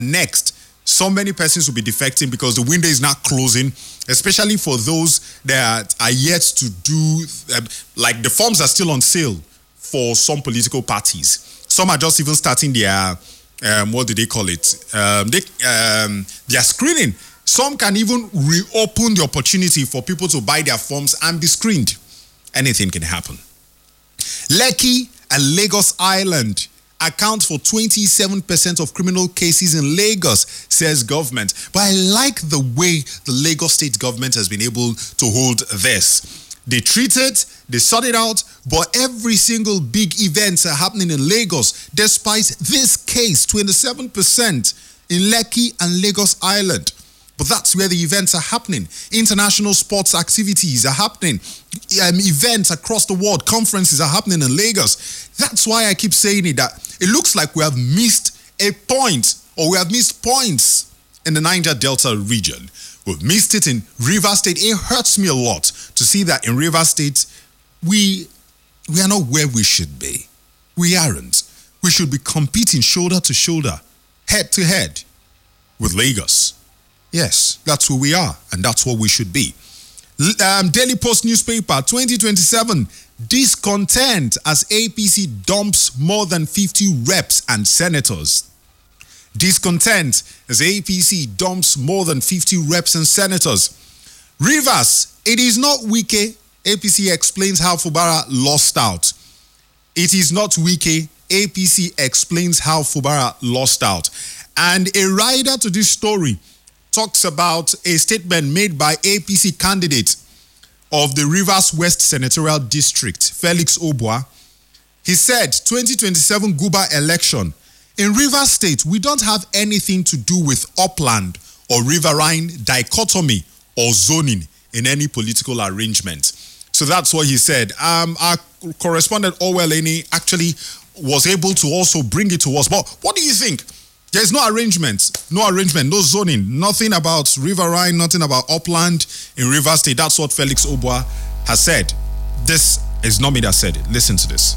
Next, so many persons will be defecting because the window is not closing, especially for those that are yet to do, like the forms are still on sale for some political parties. Some are just even starting their, what do they call it? Their screening. Some can even reopen the opportunity for people to buy their forms and be screened. Anything can happen. Lekki and Lagos Island account for 27% of criminal cases in Lagos, says government. But I like the way the Lagos state government has been able to hold this. They treat it, they sort it out, but every single big event are happening in Lagos. Despite this case, 27% in Lekki and Lagos Island. But that's where the events are happening. International sports activities are happening. Events across the world, conferences are happening in Lagos. That's why I keep saying it, that it looks like we have missed a point, or we have missed points in the Niger Delta region. We've missed it in Rivers State. It hurts me a lot to see that in Rivers State, we are not where we should be. We aren't. We should be competing shoulder to shoulder, head to head with Lagos. Yes, that's who we are, and that's what we should be. Daily Post newspaper, 2027, discontent as APC dumps more than 50 reps and senators. Discontent as APC dumps more than 50 reps and senators. Rivers, it is not Wike. APC explains how Fubara lost out. It is not Wike. APC explains how Fubara lost out. And a rider to this story talks about a statement made by APC candidate of the Rivers West Senatorial District, Felix Obua. He said, 2027 Guba election, in Rivers State, we don't have anything to do with upland or riverine dichotomy or zoning in any political arrangement. So that's what he said. Our correspondent, Orwell Eni, actually was able to also bring it to us. But what do you think? There's no arrangement, no zoning, nothing about riverine, nothing about upland in Rivers State. That's what Felix Obua has said. This is not me that said it. Listen to this.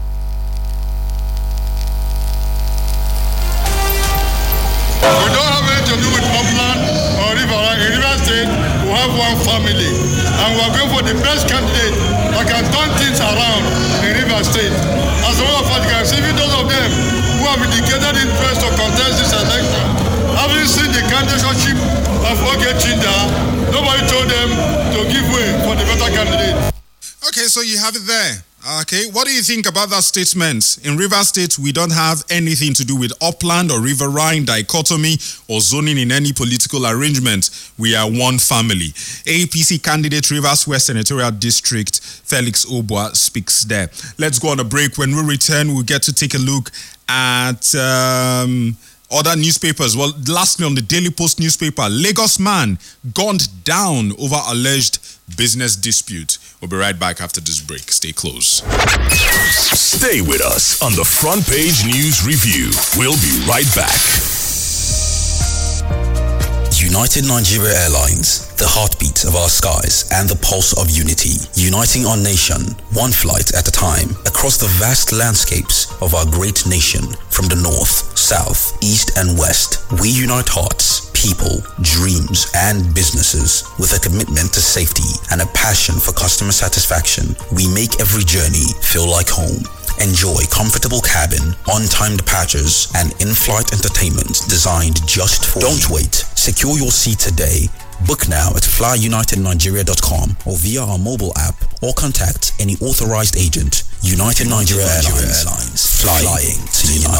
We don't have anything to do with upland or riverine. In Rivers State, we have one family, and we are going for the best candidate that can turn things around in Rivers State. As a matter of fact, you can see those of them who have indicated interest to contest this election, having seen the candidacy of Oge Chinda, nobody told them to give way for the better candidate. Okay, so you have it there. Okay, what do you think about that statement? In Rivers State, we don't have anything to do with upland or riverine dichotomy or zoning in any political arrangement. We are one family. APC candidate Rivers West Senatorial District, Felix Obua, speaks there. Let's go on a break. When we return, we'll get to take a look at other newspapers. Well, lastly, on the Daily Post newspaper, Lagos man gunned down over alleged business dispute. We'll be right back after this break. Stay close. Stay with us on the Front Page News Review. We'll be right back. United Nigeria Airlines, the heartbeat of our skies and the pulse of unity, uniting our nation, one flight at a time, across the vast landscapes of our great nation, from the north, south, east and west. We unite hearts, people, dreams and businesses with a commitment to safety and a passion for customer satisfaction. We make every journey feel like home. Enjoy comfortable cabin, on-time departures, and in-flight entertainment designed just for you. Don't wait. Secure your seat today. Book now at flyunitednigeria.com or via our mobile app, or contact any authorized agent. United Nigeria Airlines. Flying to unite.